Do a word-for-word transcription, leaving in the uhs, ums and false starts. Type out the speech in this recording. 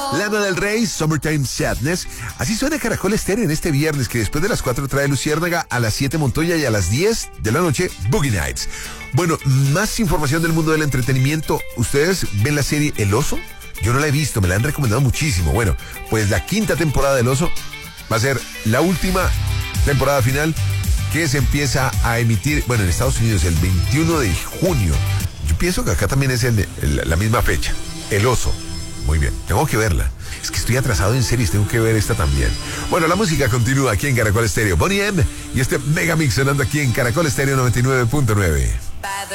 Lana del Rey, Summertime Sadness. Así suena Caracol Estéreo en este viernes, que después de las cuatro trae Luciérnaga, a las siete Montoya y a las diez de la noche Boogie Nights. Bueno, más información del mundo del entretenimiento. ¿Ustedes ven la serie El Oso? Yo no la he visto, me la han recomendado muchísimo. Bueno, pues la quinta temporada del Oso va a ser la última temporada final que se empieza a emitir, bueno, en Estados Unidos el veintiuno de junio. Yo pienso que acá también es el, el, la misma fecha. El Oso. Muy bien, tengo que verla. Es que estoy atrasado en series, tengo que ver esta también. Bueno, la música continúa aquí en Caracol Estéreo. Bonnie M y este mega mix sonando aquí en Caracol Estéreo noventa y nueve punto nueve.